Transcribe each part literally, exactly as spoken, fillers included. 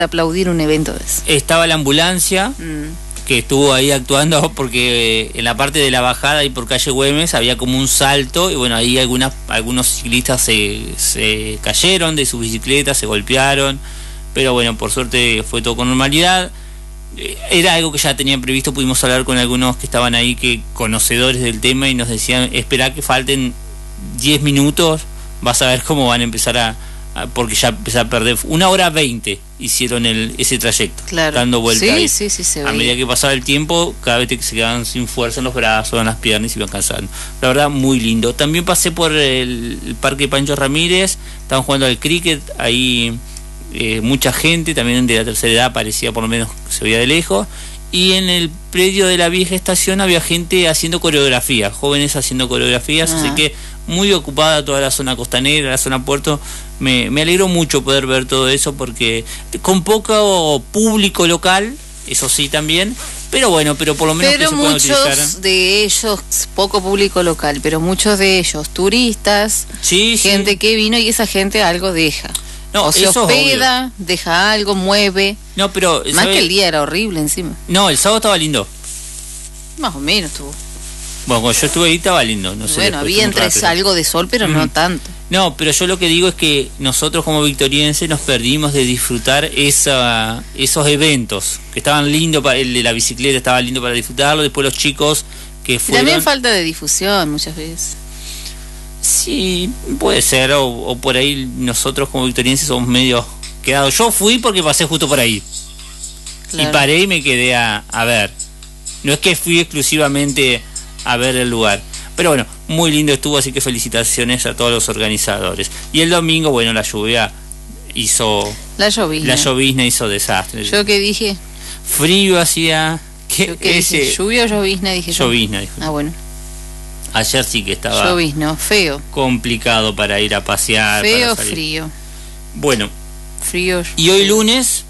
aplaudir un evento de eso. Estaba la ambulancia, mm. que estuvo ahí actuando porque en la parte de la bajada y por calle Güemes había como un salto y bueno, ahí algunas, algunos ciclistas se, se cayeron de sus bicicletas, se golpearon, pero bueno, por suerte fue todo con normalidad. Era algo que ya tenían previsto, pudimos hablar con algunos que estaban ahí, que conocedores del tema, y nos decían, espera que falten diez minutos, vas a ver cómo van a empezar a, a porque ya empezó a perder, una hora veinte hicieron el, ese trayecto, claro. dando vuelta sí, ahí. Sí, sí, se a veía. medida que pasaba el tiempo, cada vez que se quedaban sin fuerza en los brazos, en las piernas, y iban cansando. La verdad, muy lindo. También pasé por el, el Parque Pancho Ramírez, estaban jugando al cricket, ahí eh, mucha gente, también de la tercera edad, parecía, por lo menos se veía de lejos, y en el predio de la vieja estación había gente haciendo coreografía, jóvenes haciendo coreografías, ah. así que muy ocupada toda la zona costanera, la zona puerto. Me, me alegró mucho poder ver todo eso, porque con poco público local, eso sí también, pero bueno, pero por lo menos pero que se puedan utilizar. Muchos de ellos, poco público local, pero muchos de ellos turistas, sí, gente sí. que vino, y esa gente algo deja. No, o se eso hospeda, deja algo, mueve. No, pero más ¿sabe? Que el día era horrible encima. No, el sábado estaba lindo. Más o menos estuvo. Bueno, cuando yo estuve ahí estaba lindo, no sé. Bueno, había entre rato, algo de sol, pero mm. no tanto. No, pero yo lo que digo es que nosotros como victorienses nos perdimos de disfrutar esa, esos eventos, que estaban lindos, para, el de la bicicleta estaba lindo para disfrutarlo, después los chicos que fueron... Y también falta de difusión muchas veces. Sí, puede ser, o, o por ahí nosotros como victorienses somos medio quedados. Yo fui porque pasé justo por ahí, claro. Y paré y me quedé a, a ver. No es que fui exclusivamente a ver el lugar, pero bueno, muy lindo estuvo, así que felicitaciones a todos los organizadores. Y el domingo, bueno, la lluvia hizo... La llovizna. La llovizna hizo desastre. ¿Yo qué dije? Frío hacía... ¿Qué, qué ese... dije? ¿Lluvia o llovizna? Dije yo. Llovizna, dijo. Ah, bueno. Ayer sí que estaba... Llovizna, feo. Complicado para ir a pasear. Feo, para frío. Bueno. Frío. Y hoy lunes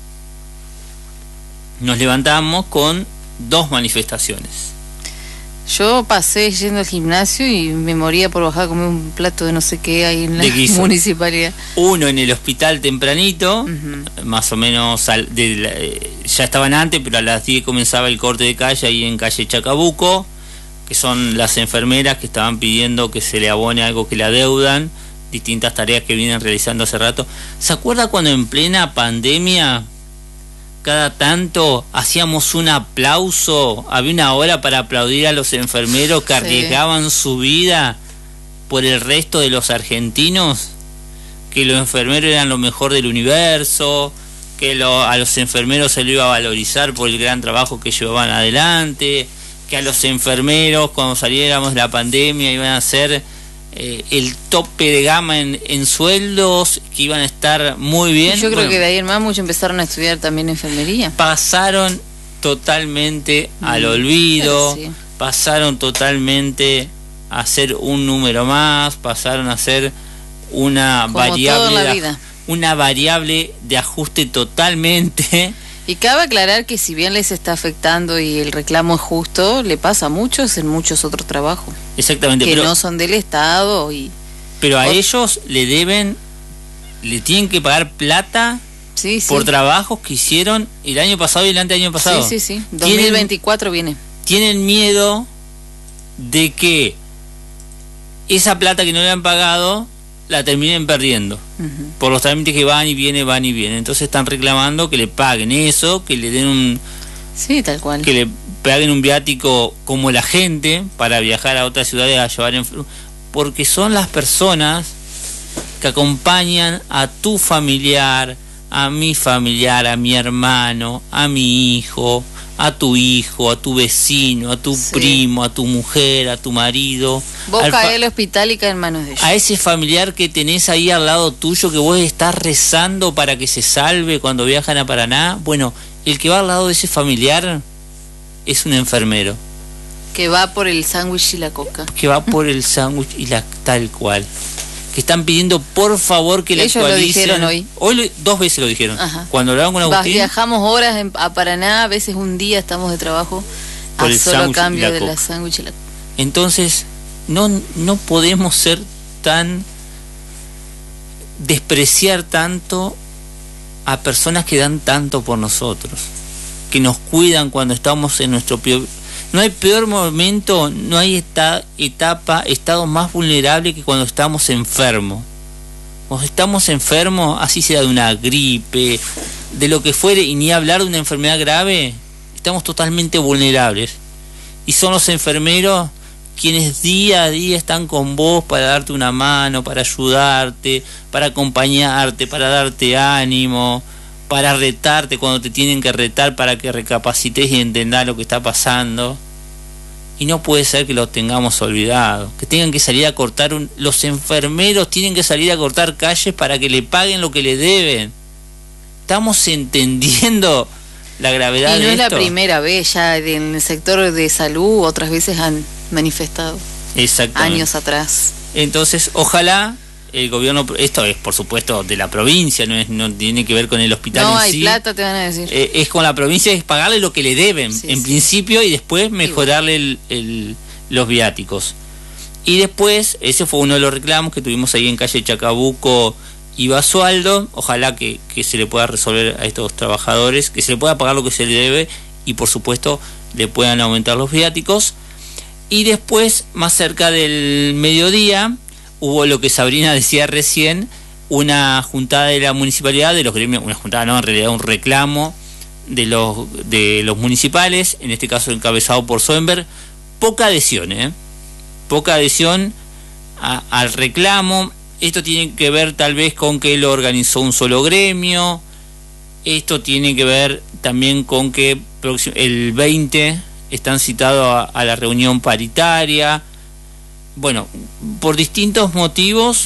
nos levantamos con dos manifestaciones. Yo pasé yendo al gimnasio y me moría por bajar a comer un plato de no sé qué ahí en la municipalidad. Uno en el hospital tempranito, uh-huh. más o menos al, de la, eh, ya estaban antes, pero a las diez comenzaba el corte de calle ahí en calle Chacabuco, que son las enfermeras que estaban pidiendo que se le abone algo que le adeudan, distintas tareas que vienen realizando hace rato. ¿Se acuerda cuando en plena pandemia cada tanto hacíamos un aplauso, había una hora para aplaudir a los enfermeros que sí. arriesgaban su vida por el resto de los argentinos, que los enfermeros eran lo mejor del universo, que lo, a los enfermeros se lo iba a valorizar por el gran trabajo que llevaban adelante, que a los enfermeros cuando saliéramos de la pandemia iban a ser Eh, el tope de gama en, en sueldos, que iban a estar muy bien? Yo creo bueno, que de ahí en más muchos empezaron a estudiar también enfermería. Pasaron totalmente mm, al olvido, sí. pasaron totalmente a ser un número más, pasaron a ser una Como variable, todo en la vida. una variable de ajuste totalmente. Y cabe aclarar que si bien les está afectando y el reclamo es justo, le pasa a muchos en muchos otros trabajos. Exactamente. Que pero, no son del Estado. y Pero a o... ellos le deben, le tienen que pagar plata sí, sí. por trabajos que hicieron el año pasado y el anteaño pasado. Sí, sí, sí. dos mil veinticuatro tienen, viene. Tienen miedo de que esa plata que no le han pagado la terminen perdiendo, uh-huh. por los trámites que van y vienen, van y vienen. Entonces están reclamando que le paguen eso, que le den un... Sí, tal cual. Que le paguen un viático como la gente para viajar a otras ciudades a llevar... En, porque son las personas que acompañan a tu familiar, a mi familiar, a mi hermano, a mi hijo, a tu hijo, a tu vecino, a tu sí. primo, a tu mujer, a tu marido. Vos caes al hospital y caes en manos de ellos. A ese familiar que tenés ahí al lado tuyo, que vos estás rezando para que se salve cuando viajan a Paraná. Bueno, el que va al lado de ese familiar es un enfermero. Que va por el sándwich y la coca. Que va por el sándwich y la tal cual. Que están pidiendo por favor que le Ellos actualicen. Ellos lo dijeron hoy. Hoy lo, dos veces lo dijeron. Ajá. Cuando hablaban con Agustín. Viajamos horas en, a Paraná, a veces un día estamos de trabajo por a el solo cambio la de coca. la sándwich y la coca. Entonces, no, no podemos ser tan... despreciar tanto a personas que dan tanto por nosotros, que nos cuidan cuando estamos en nuestro peor... No hay peor momento, no hay esta etapa, estado más vulnerable que cuando estamos enfermos. Cuando estamos enfermos, así sea de una gripe, de lo que fuere, y ni hablar de una enfermedad grave, estamos totalmente vulnerables. Y son los enfermeros quienes día a día están con vos para darte una mano, para ayudarte, para acompañarte, para darte ánimo, para retarte cuando te tienen que retar, para que recapacites y entendas lo que está pasando. Y no puede ser que los tengamos olvidados, que tengan que salir a cortar un... los enfermeros tienen que salir a cortar calles para que le paguen lo que le deben. ¿Estamos entendiendo la gravedad de esto? Y no es la primera vez, ya en el sector de salud otras veces han manifestado. Exactamente. Años atrás. Entonces, ojalá el gobierno, esto es por supuesto de la provincia, no es, no tiene que ver con el hospital no, en hay sí. plata, te van a decir. Eh, es con la provincia, es pagarle lo que le deben, sí, en sí. principio, y después mejorarle el, el, los viáticos. Y después, ese fue uno de los reclamos que tuvimos ahí en calle Chacabuco y Basualdo. Ojalá que, que se le pueda resolver a estos trabajadores, que se le pueda pagar lo que se le debe y por supuesto le puedan aumentar los viáticos. Y después, más cerca del mediodía, hubo lo que Sabrina decía recién, una juntada de la municipalidad, de los gremios, una juntada no, en realidad un reclamo de los de los municipales, en este caso encabezado por Soenberg. Poca adhesión, ¿eh? Poca adhesión a, al reclamo. Esto tiene que ver tal vez con que lo organizó un solo gremio. Esto tiene que ver también con que el veinte están citados a, a la reunión paritaria. Bueno, por distintos motivos,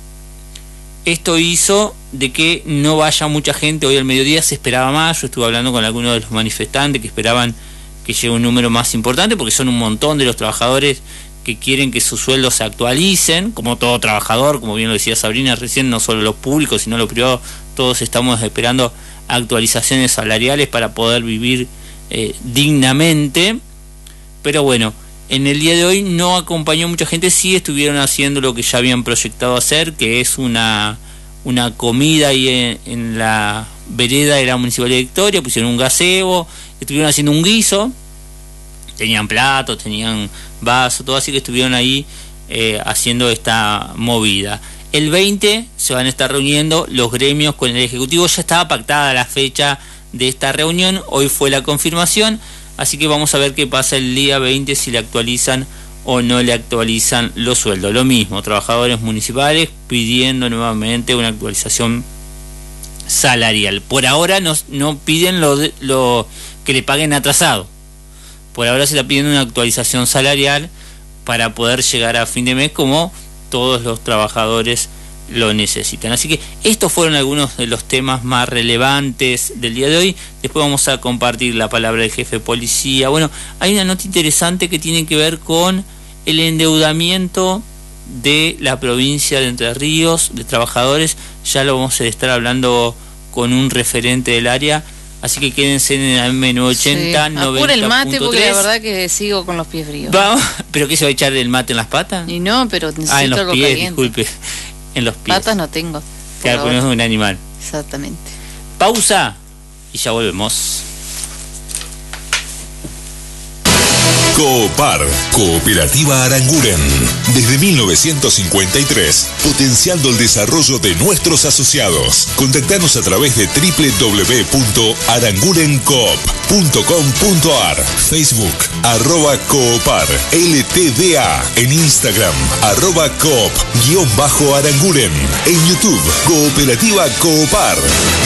esto hizo de que no vaya mucha gente. Hoy al mediodía se esperaba más. Yo estuve hablando con algunos de los manifestantes que esperaban que llegue un número más importante, porque son un montón de los trabajadores que quieren que sus sueldos se actualicen, como todo trabajador, como bien lo decía Sabrina recién, no solo los públicos, sino los privados, todos estamos esperando actualizaciones salariales para poder vivir eh, dignamente. Pero bueno, en el día de hoy no acompañó mucha gente, sí estuvieron haciendo lo que ya habían proyectado hacer, que es una, una comida ahí en, en la vereda de la Municipalidad de Victoria, pusieron un gazebo, estuvieron haciendo un guiso, tenían platos, tenían vasos, todo, así que estuvieron ahí eh, haciendo esta movida. El veinte se van a estar reuniendo los gremios con el Ejecutivo, ya estaba pactada la fecha de esta reunión, hoy fue la confirmación, así que vamos a ver qué pasa el día veinte, si le actualizan o no le actualizan los sueldos. Lo mismo, trabajadores municipales pidiendo nuevamente una actualización salarial. Por ahora no, no piden lo, de, lo que le paguen atrasado. Por ahora se está pidiendo una actualización salarial para poder llegar a fin de mes como todos los trabajadores lo necesitan. Así que estos fueron algunos de los temas más relevantes del día de hoy. Después vamos a compartir la palabra del jefe de policía. Bueno, hay una nota interesante que tiene que ver con el endeudamiento de la provincia de Entre Ríos, de trabajadores. Ya lo vamos a estar hablando con un referente del área. Así que quédense en el M novecientos ochenta, sí. Apura el mate porque tres. La verdad que sigo con los pies fríos. Vamos, ¿pero qué se va a echar el mate en las patas? Y no, pero necesito ah, en los algo pies, caliente. Disculpe. En los pies. Patas no tengo. Claro, ponemos un animal. Exactamente. Pausa y ya volvemos. Coopar, Cooperativa Aranguren. Desde mil novecientos cincuenta y tres, potenciando el desarrollo de nuestros asociados. Contactanos a través de doble u doble u doble u punto arangurencoop punto com punto ar, Facebook, arroba Coopar, L T D A, en Instagram, arroba Coop, guión bajo Aranguren, en YouTube, Cooperativa Coopar.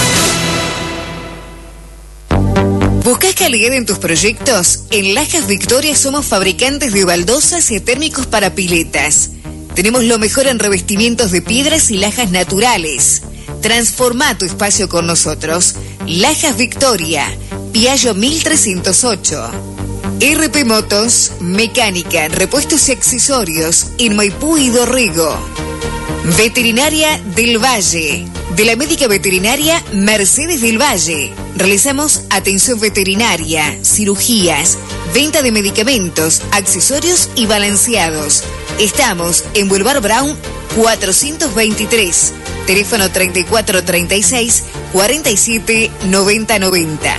¿Buscas calidad en tus proyectos? En Lajas Victoria somos fabricantes de baldosas y térmicos para piletas. Tenemos lo mejor en revestimientos de piedras y lajas naturales. Transforma tu espacio con nosotros. Lajas Victoria, Piaggio mil trescientos ocho. R P Motos, mecánica, repuestos y accesorios en Maipú y Dorrego. Veterinaria del Valle. De la médica veterinaria Mercedes del Valle. Realizamos atención veterinaria, cirugías, venta de medicamentos, accesorios y balanceados. Estamos en Boulevard Brown cuatrocientos veintitrés. Teléfono treinta y cuatro treinta y seis cuarenta y siete, noventa noventa.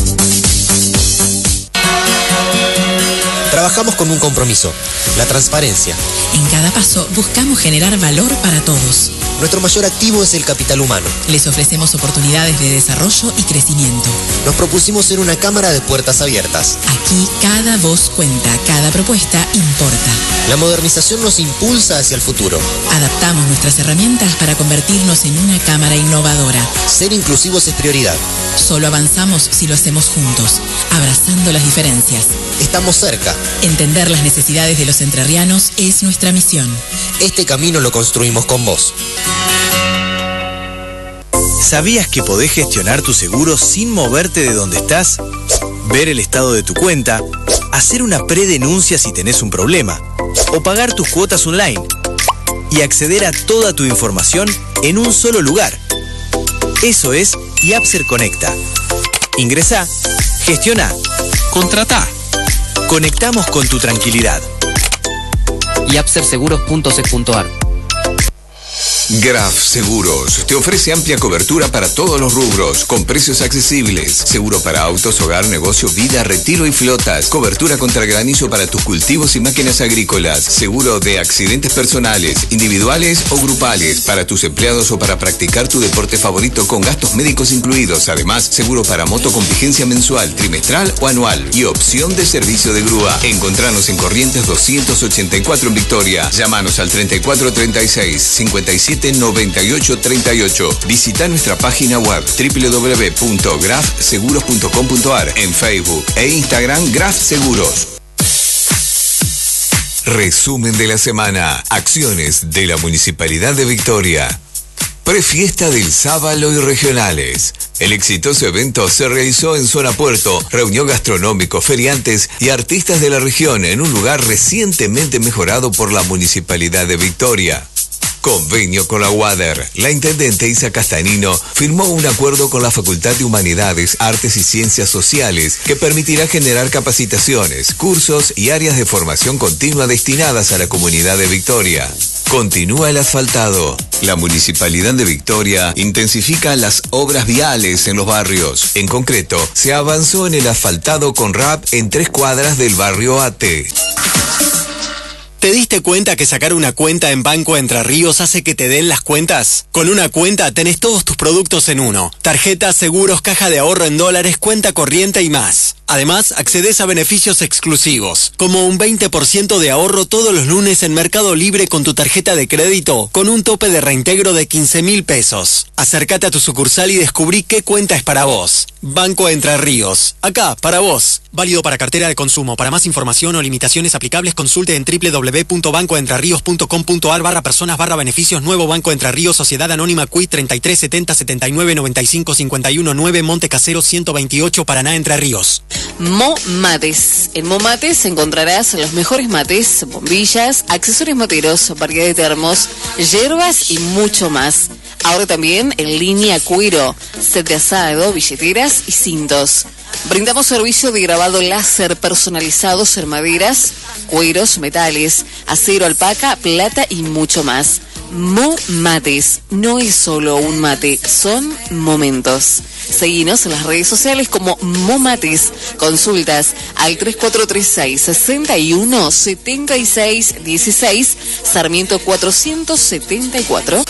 Trabajamos con un compromiso, la transparencia. En cada paso buscamos generar valor para todos. Nuestro mayor activo es el capital humano. Les ofrecemos oportunidades de desarrollo y crecimiento. Nos propusimos ser una cámara de puertas abiertas. Aquí cada voz cuenta, cada propuesta importa. La modernización nos impulsa hacia el futuro. Adaptamos nuestras herramientas para convertirnos en una cámara innovadora. Ser inclusivos es prioridad. Solo avanzamos si lo hacemos juntos, abrazando las diferencias. Estamos cerca. Entender las necesidades de los entrerrianos es nuestra misión. Este camino lo construimos con vos. ¿Sabías que podés gestionar tu seguro sin moverte de donde estás? Ver el estado de tu cuenta, hacer una predenuncia si tenés un problema, o pagar tus cuotas online, y acceder a toda tu información en un solo lugar. Eso es Yapser Conecta. Ingresá, gestiona, contratá. Conectamos con tu tranquilidad. yapser seguros punto c punto a r. Graf Seguros te ofrece amplia cobertura para todos los rubros, con precios accesibles. Seguro para autos, hogar, negocio, vida, retiro y flotas. Cobertura contra granizo para tus cultivos y máquinas agrícolas. Seguro de accidentes personales, individuales o grupales, para tus empleados o para practicar tu deporte favorito con gastos médicos incluidos. Además, seguro para moto con vigencia mensual, trimestral o anual. Y opción de servicio de grúa. Encontranos en Corrientes doscientos ochenta y cuatro en Victoria. Llámanos al treinta y cuatro treinta y seis, cincuenta y siete noventa y ocho treinta y ocho. Visita nuestra página web doble u doble u doble u punto graf seguros punto com punto a r, en Facebook e Instagram Graf Seguros. Resumen de la semana. Acciones de la Municipalidad de Victoria. Prefiesta del Sábalo y Regionales. El exitoso evento se realizó en Zona Puerto, reunió gastronómicos, feriantes y artistas de la región en un lugar recientemente mejorado por la Municipalidad de Victoria. Convenio con la U A D E R. La intendente Isa Castanino firmó un acuerdo con la Facultad de Humanidades, Artes y Ciencias Sociales que permitirá generar capacitaciones, cursos y áreas de formación continua destinadas a la comunidad de Victoria. Continúa el asfaltado. La Municipalidad de Victoria intensifica las obras viales en los barrios. En concreto, se avanzó en el asfaltado con R A P en tres cuadras del barrio Ate. ¿Te diste cuenta que sacar una cuenta en Banco Entre Ríos hace que te den las cuentas? Con una cuenta tenés todos tus productos en uno. Tarjetas, seguros, caja de ahorro en dólares, cuenta corriente y más. Además, accedes a beneficios exclusivos, como un veinte por ciento de ahorro todos los lunes en Mercado Libre con tu tarjeta de crédito, con un tope de reintegro de quince mil pesos. Acércate a tu sucursal y descubrí qué cuenta es para vos. Banco Entre Ríos. Acá, para vos. Válido para cartera de consumo. Para más información o limitaciones aplicables, consulte en doble u doble u doble u punto banco entre ríos punto com punto a r barra personas barra beneficios. Nuevo Banco Entre Ríos, Sociedad Anónima C U I treinta y tres setenta setenta y nueve noventa y cinco cincuenta y uno nueve, Monte Casero ciento veintiocho, Paraná, Entre Ríos. Mo Mates. En Mo Mates encontrarás los mejores mates, bombillas, accesorios materos, variedad de termos, hierbas y mucho más. Ahora también en línea cuero, set de asado, billeteras y cintos. Brindamos servicio de grabado láser personalizados en maderas, cueros, metales, acero, alpaca, plata y mucho más. Mo Mates no es solo un mate, son momentos. Seguinos en las redes sociales como Mo Mates. Consultas al tres cuatro tres seis, seis uno, siete seis uno seis, Sarmiento cuatrocientos setenta y cuatro.